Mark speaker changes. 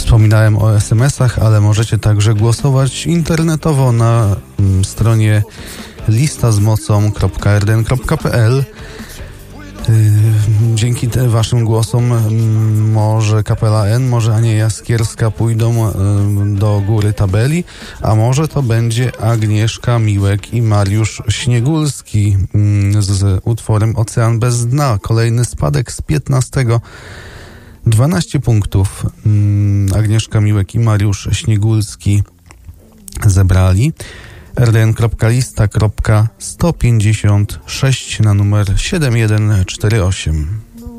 Speaker 1: Wspominałem o SMS-ach, ale możecie także głosować internetowo na stronie listazmocą.rdn.pl. Dzięki waszym głosom może Kapela N, może Ania Jaskierska pójdą do góry tabeli, a może to będzie Agnieszka Miłek i Mariusz Śniegulski z utworem Ocean bez dna. Kolejny spadek z 15. 12 punktów Agnieszka Miłek i Mariusz Śniegulski zebrali. rdn.lista.156 na numer 7148.